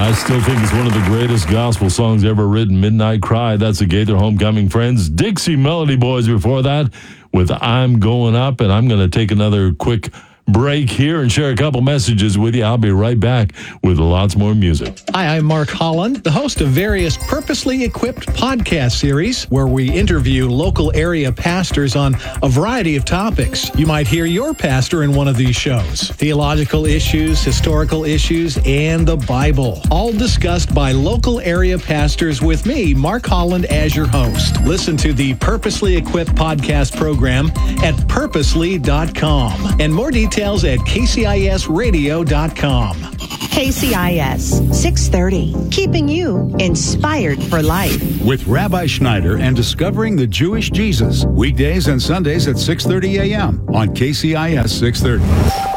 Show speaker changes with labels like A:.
A: I still think it's one of the greatest gospel songs ever written, Midnight Cry. That's the Gaither Homecoming Friends. Dixie Melody Boys before that with I'm Going Up. And I'm going to take another quick break here and share a couple messages with you. I'll be right back with lots more music.
B: Hi, I'm Mark Holland, the host of various purposely equipped podcast series where we interview local area pastors on a variety of topics. You might hear your pastor in one of these shows. Theological issues, historical issues, and the Bible. All discussed by local area pastors with me, Mark Holland, as your host. Listen to the Purposely Equipped podcast program at purposely.com. And more details at kcisradio.com.
C: KCIS 630, keeping you inspired for life.
D: With Rabbi Schneider and Discovering the Jewish Jesus, weekdays and Sundays at 6:30 a.m. on KCIS 630.